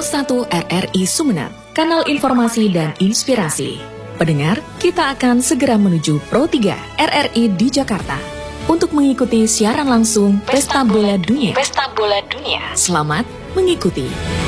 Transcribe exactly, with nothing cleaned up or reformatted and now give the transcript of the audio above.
satu R R I Sumeneb, kanal informasi dan inspirasi. Pendengar, kita akan segera menuju Pro tiga R R I di Jakarta untuk mengikuti siaran langsung Pesta Bola Dunia. Pesta Bola Dunia. Selamat mengikuti.